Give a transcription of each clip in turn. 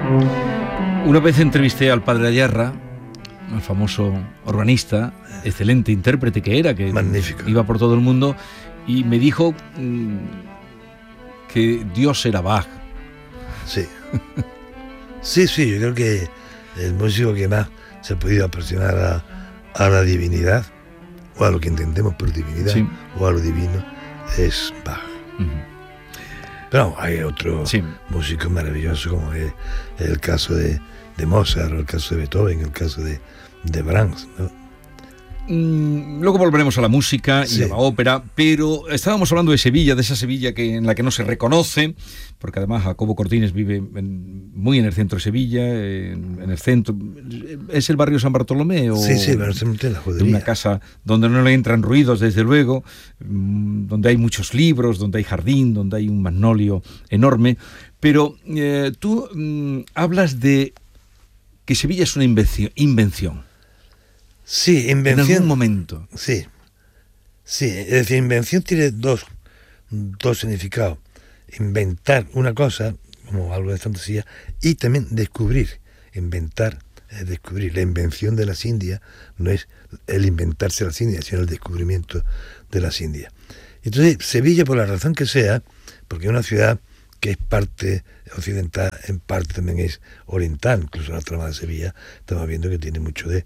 Una vez entrevisté al padre Ayarra, el famoso organista, excelente intérprete que era, que magnífico, iba por todo el mundo, y me dijo que Dios era Bach. Sí. Sí, yo creo que el músico que más se ha podido aproximar a la divinidad, o a lo que entendemos por divinidad, sí, o a lo divino, es Bach. Pero hay otros músicos maravillosos, como es el caso de Mozart, o el caso de Beethoven, el caso de Brahms, ¿no? Luego volveremos a la música y a la ópera, pero estábamos hablando de Sevilla, de esa Sevilla en la que no se reconoce, porque además Jacobo Cortines vive muy en el centro de Sevilla, en el centro. ¿Es el barrio San Bartolomé? Sí, pero es la judería. Una casa donde no le entran ruidos, desde luego, donde hay muchos libros, donde hay jardín, donde hay un magnolio enorme. Pero tú hablas de que Sevilla es una invención. Sí, invención. En algún momento. Sí, es decir, invención tiene dos significados. Inventar una cosa, como algo de fantasía, y también descubrir. Inventar es descubrir. La invención de las Indias no es el inventarse las Indias, sino el descubrimiento de las Indias. Entonces, Sevilla, por la razón que sea, porque es una ciudad que es parte occidental, en parte también es oriental, incluso la trama de Sevilla, estamos viendo que tiene mucho del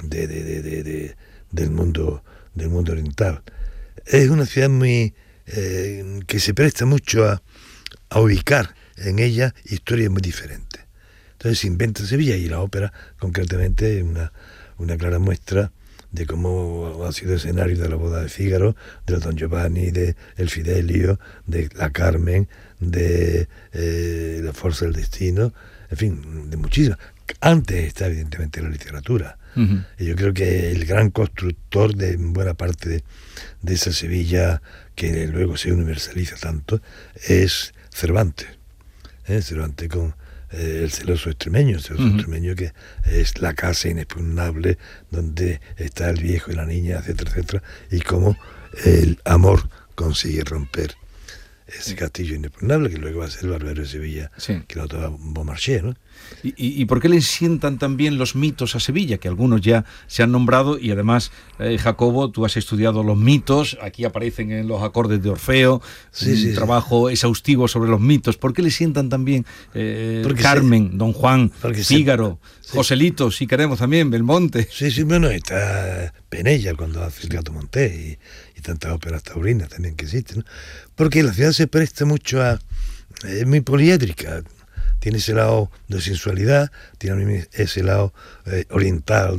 mundo oriental. Es una ciudad muy que se presta mucho a ubicar en ella historias muy diferentes. Entonces se inventa Sevilla, y la ópera concretamente es una clara muestra de cómo ha sido escenario de la boda de Fígaro, de los Don Giovanni, de El Fidelio, de la Carmen, de La Fuerza del Destino, en fin, de muchísimas. Antes está evidentemente la literatura. Y yo creo que el gran constructor de buena parte de esa Sevilla, que luego se universaliza tanto, es Cervantes. Cervantes con el celoso extremeño, extremeño, que es la casa inexpugnable donde está el viejo y la niña, etcétera, etcétera, y cómo el amor consigue romper ese castillo inexpugnable, que luego va a ser el Barbero de Sevilla, que lo toma Beaumarchais, ¿no? ¿Y por qué le sientan también los mitos a Sevilla? Que algunos ya se han nombrado, y además, Jacobo, tú has estudiado los mitos, aquí aparecen en los acordes de Orfeo, un trabajo exhaustivo sobre los mitos. ¿Por qué le sientan también Carmen, Don Juan, Fígaro, Joselito, si queremos también, Belmonte? Bueno, está Penella cuando hace el Gato Montés, y tantas óperas taurinas también que existen, ¿no? Porque la ciudad se presta mucho es muy poliédrica. Tiene ese lado de sensualidad, tiene ese lado oriental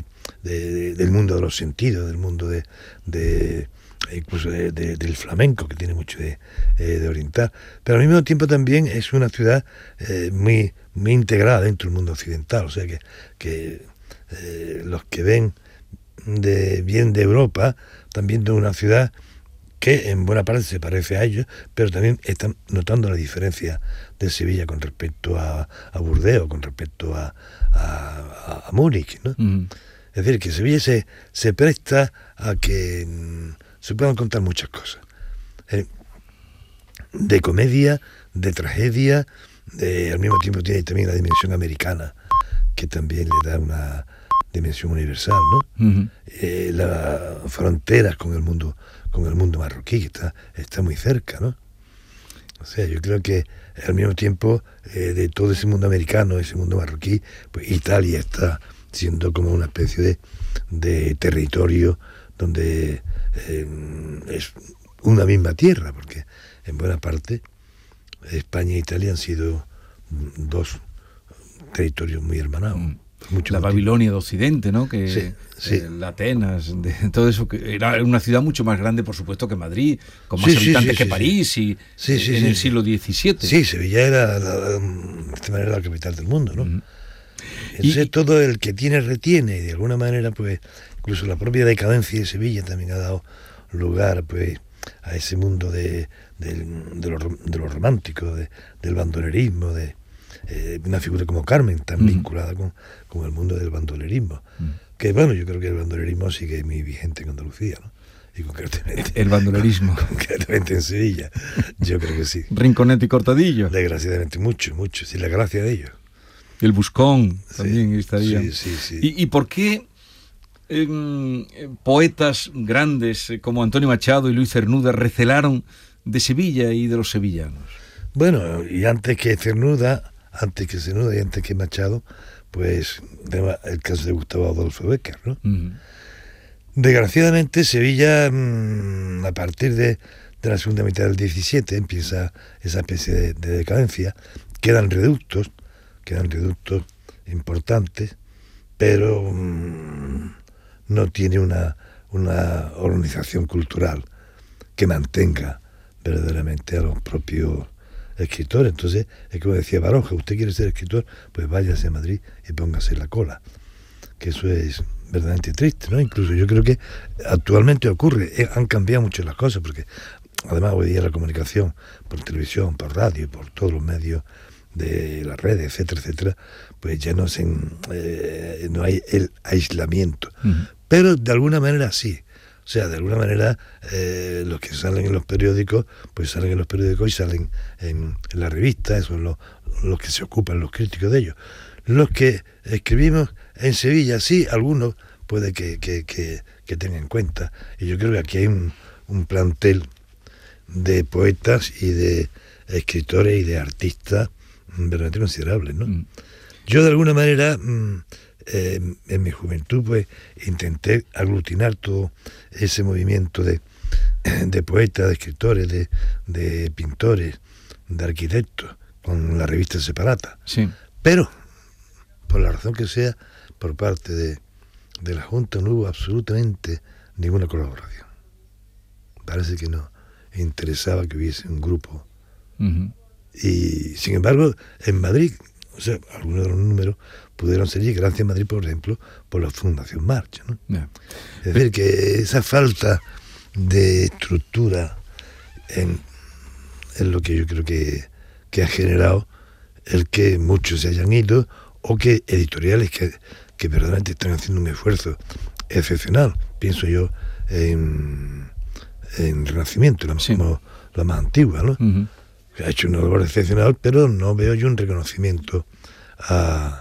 del mundo de los sentidos, del mundo incluso del flamenco, que tiene mucho de oriental. Pero al mismo tiempo también es una ciudad muy, muy integrada dentro del mundo occidental. O sea que los que ven bien de Europa están viendo una ciudad que en buena parte se parece a ellos, pero también están notando la diferencia de Sevilla con respecto a Burdeos, con respecto a Múnich, ¿no? Es decir, que Sevilla se presta a que se puedan contar muchas cosas. De comedia, de tragedia, al mismo tiempo tiene también la dimensión americana, que también le da una dimensión universal, ¿no? Las fronteras con el mundo marroquí, que está muy cerca, ¿no? O sea, yo creo que al mismo tiempo de todo ese mundo americano, ese mundo marroquí, pues Italia está siendo como una especie de territorio donde es una misma tierra, porque en buena parte España e Italia han sido dos territorios muy hermanados. La Babilonia de Occidente, ¿no? La Atenas, todo eso, que era una ciudad mucho más grande, por supuesto, que Madrid, con más habitantes que París, en el siglo XVII. Sí, Sevilla era de esta manera la capital del mundo, ¿no? Entonces todo el que tiene retiene, y de alguna manera, pues, incluso la propia decadencia de Sevilla también ha dado lugar, pues, a ese mundo de lo romántico, del bandolerismo, una figura como Carmen, tan vinculada con el mundo del bandolerismo. Que bueno, yo creo que el bandolerismo sigue muy vigente en Andalucía, ¿no? Y concretamente... El bandolerismo. Concretamente en Sevilla, yo creo que sí. Rinconete y Cortadillo. Desgraciadamente, mucho, sí, la gracia de ellos. El Buscón también estaría. Sí. ¿Y por qué poetas grandes como Antonio Machado y Luis Cernuda recelaron de Sevilla y de los sevillanos? Bueno, y antes que Cernuda y antes que Machado, pues el caso de Gustavo Adolfo Bécquer, ¿no? Uh-huh. Desgraciadamente Sevilla, a partir de la segunda mitad del 17, empieza esa especie de decadencia. Quedan reductos importantes, pero no tiene una organización cultural que mantenga verdaderamente a los propios escritores. Entonces, es como decía Baroja, usted quiere ser escritor, pues váyase a Madrid y póngase la cola. Que eso es verdaderamente triste, ¿no? Incluso yo creo que actualmente ocurre, han cambiado mucho las cosas, porque además hoy día la comunicación por televisión, por radio, por todos los medios de las redes, etcétera, pues ya no hay el aislamiento. Uh-huh. Pero de alguna manera sí. O sea, de alguna manera los que salen en los periódicos, pues salen en los periódicos y salen en la revista, eso es los que se ocupan, los críticos de ellos. Los que escribimos en Sevilla, sí, algunos puede que tengan en cuenta. Y yo creo que aquí hay un plantel de poetas y de escritores y de artistas verdaderamente considerable, ¿no? Mm. Yo de alguna manera en mi juventud pues intenté aglutinar todo ese movimiento de poetas, de escritores, de pintores, de arquitectos con la revista Separata. Sí. Pero por la razón que sea, por parte de la Junta no hubo absolutamente ninguna colaboración. Parece que no interesaba que hubiese un grupo. Uh-huh. Y sin embargo, en Madrid, o sea, algunos de los números pudieron salir gracias a Madrid, por ejemplo, por la Fundación Marcha, ¿no? Yeah. Es decir, que esa falta de estructura es lo que yo creo que ha generado el que muchos se hayan ido, o que editoriales que verdaderamente están haciendo un esfuerzo excepcional. Pienso yo en Renacimiento, la más antigua, ¿no? Uh-huh. Que ha hecho una labor excepcional, pero no veo yo un reconocimiento a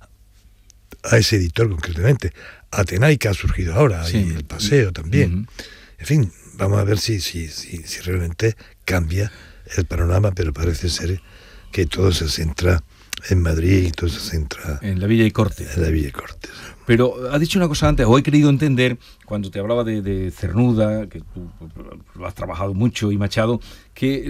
ese editor concretamente. Atenay, que ha surgido ahora, sí. Y El Paseo también. Uh-huh. En fin, vamos a ver si realmente cambia el panorama, pero parece ser que todo se centra en Madrid y todo se centra en la Villa y Cortes. En la Villa y Cortes. Pero ha dicho una cosa antes, o he querido entender, cuando te hablaba de Cernuda, que tú lo has trabajado mucho, y Machado, que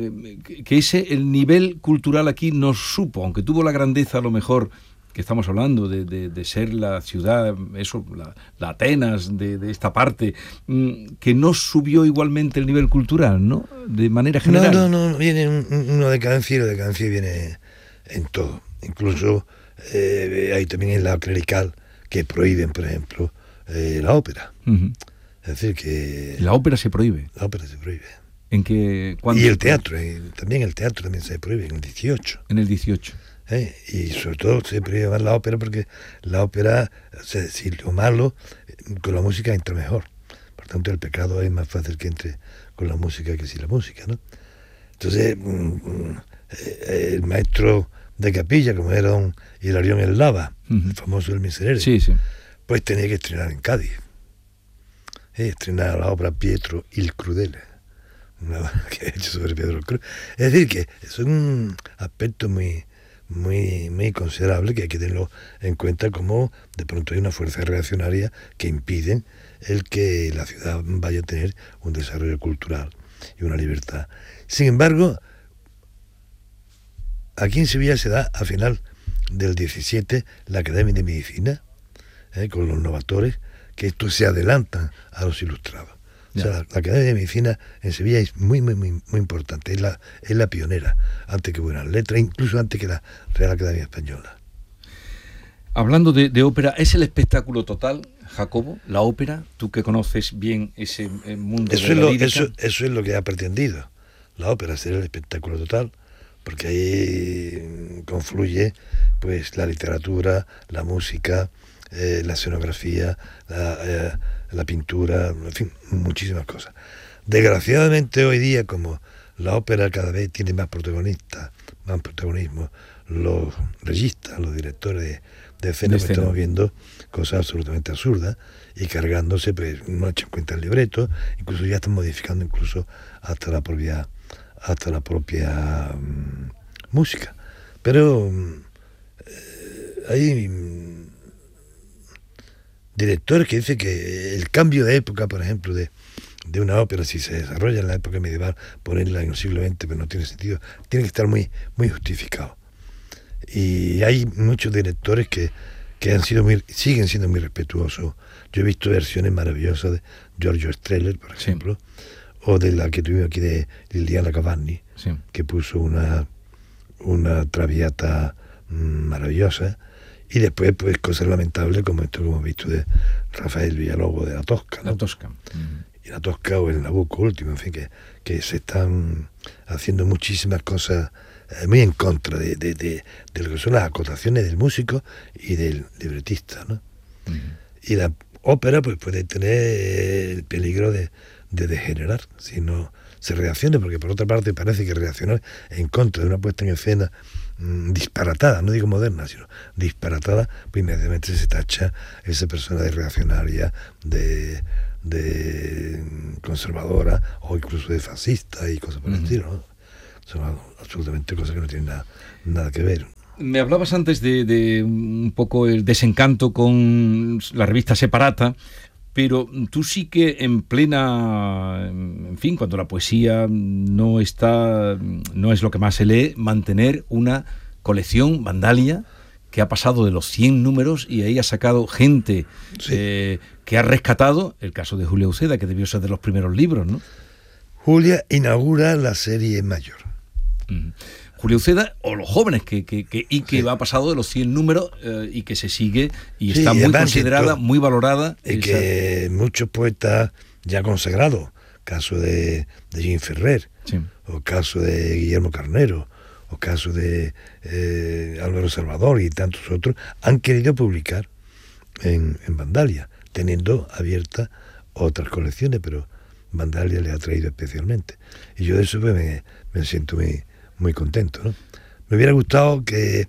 el nivel cultural aquí no supo, aunque tuvo la grandeza a lo mejor que estamos hablando, de ser la ciudad, eso, la Atenas de esta parte, que no subió igualmente el nivel cultural, ¿no? De manera general. No, viene una decadencia, y la decadencia viene en todo. Incluso hay también el lado clerical que prohíben, por ejemplo, la ópera. Uh-huh. Es decir, que... ¿La ópera se prohíbe? La ópera se prohíbe. ¿En qué? Y el teatro, también el teatro también se prohíbe, en el 18. En el 18. Y sobre todo se prohíbe más la ópera, porque la ópera, o sea, si lo malo, con la música entra mejor. Por tanto, el pecado es más fácil que entre con la música que sin la música, ¿no? Entonces, el maestro de capilla, como era don Hilarión el Lava, uh-huh. El famoso del Miserere, sí. Pues tenía que estrenar en Cádiz. Estrenar la obra Pietro il Crudele, una obra que ha hecho sobre Pedro el Cruz. Es decir, que es un aspecto muy considerable que hay que tenerlo en cuenta, como de pronto hay una fuerza reaccionaria que impiden el que la ciudad vaya a tener un desarrollo cultural y una libertad. Sin embargo, aquí en Sevilla se da a final del 17 la Academia de Medicina, con los novatores, que estos se adelantan a los ilustrados. Ya. O sea, la Academia de Medicina en Sevilla es muy importante, es la pionera, antes que Buenas Letras, incluso antes que la Real Academia Española. Hablando de ópera, ¿es el espectáculo total, Jacobo? La ópera, tú que conoces bien ese mundo de la lírica. Eso es lo que ha pretendido. La ópera ser el espectáculo total, porque ahí confluye pues la literatura, la música, la escenografía, la pintura, en fin, muchísimas cosas. Desgraciadamente hoy día, como la ópera cada vez tiene más protagonismo, los registas, los directores de escena, pues estamos viendo cosas absolutamente absurdas y cargándose, pues no echan cuenta el libreto, incluso ya están modificando incluso hasta la propia música. Pero hay directores que dicen que el cambio de época, por ejemplo, de una ópera, si se desarrolla en la época medieval, ponerla en el siglo XX, pero no tiene sentido, tiene que estar muy, muy justificado. Y hay muchos directores que siguen siendo muy respetuosos. Yo he visto versiones maravillosas de Giorgio Strehler, por ejemplo, o de la que tuvimos aquí de Liliana Cavani, que puso una traviata maravillosa, y después pues cosas lamentables como esto que hemos visto de Rafael Villalobos de La Tosca, ¿no? La Tosca. Y La Tosca o el Nabucco último, en fin, que se están haciendo muchísimas cosas muy en contra de lo que son las acotaciones del músico y del libretista, ¿no? Y la ópera pues puede tener el peligro de degenerar si no se reacciona, porque por otra parte parece que reaccionar en contra de una puesta en escena disparatada, no digo moderna, sino disparatada, pues inmediatamente se tacha esa persona de reaccionaria, de conservadora o incluso de fascista y cosas por el estilo, ¿no? Son absolutamente cosas que no tienen nada que ver. Me hablabas antes de un poco el desencanto con la revista Separata, pero tú sí que en plena, en fin, cuando la poesía no es lo que más se lee, mantener una colección, Vandalia, que ha pasado de los 100 números y ahí ha sacado gente que ha rescatado, el caso de Julia Uceda, que debió ser de los primeros libros, ¿no? Julia inaugura la serie mayor. Julia Uceda, o Los jóvenes, que ha pasado de los 100 números y que se sigue y está muy considerada, muy valorada. Y que muchos poetas ya consagrados, caso de Jean Ferrer, o caso de Guillermo Carnero, o caso de Álvaro Salvador y tantos otros, han querido publicar en Vandalia, teniendo abiertas otras colecciones, pero Vandalia le ha traído especialmente. Y yo de eso pues, me siento muy contento, ¿no? Me hubiera gustado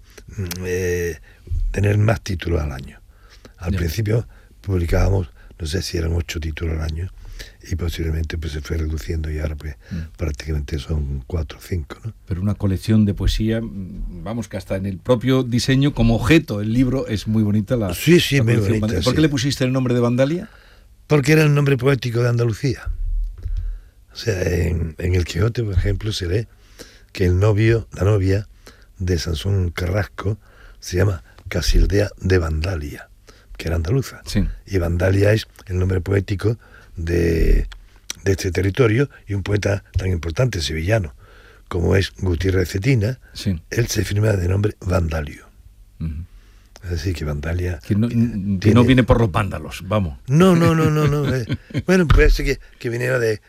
tener más títulos al año. Al principio publicábamos, no sé si eran 8 títulos al año, y posiblemente pues se fue reduciendo y ahora pues prácticamente son 4 o 5, ¿no? Pero una colección de poesía, vamos, que hasta en el propio diseño como objeto el libro es muy bonita la muy bonita. ¿Por qué le pusiste el nombre de Vandalia? Porque era el nombre poético de Andalucía. O sea, en el Quijote, por ejemplo, se lee que la novia de Sansón Carrasco se llama Casildea de Vandalia, que era andaluza. Y Vandalia es el nombre poético de este territorio, y un poeta tan importante sevillano como es Gutiérrez de Cetina, él se firma de nombre Vandalio. Es decir, que Vandalia... Que no viene por los vándalos, vamos. No. Bueno, puede ser que viniera de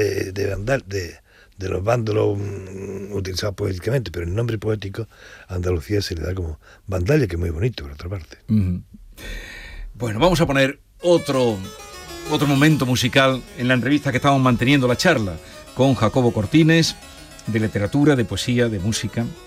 los vándalos utilizados poéticamente, pero el nombre poético a Andalucía se le da como Vandalia, que es muy bonito, por otra parte. Bueno, vamos a poner otro momento musical en la entrevista que estamos manteniendo, la charla con Jacobo Cortines, de literatura, de poesía, de música.